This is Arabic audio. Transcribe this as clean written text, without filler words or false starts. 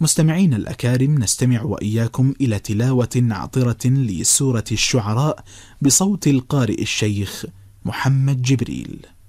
مستمعين الأكارم، نستمع وإياكم إلى تلاوة عطرة لسورة الشعراء بصوت القارئ الشيخ محمد جبريل.